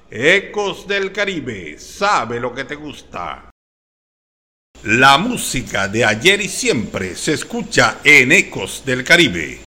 Ecos del Caribe, sabe lo que te gusta. La música de ayer y siempre se escucha en Ecos del Caribe.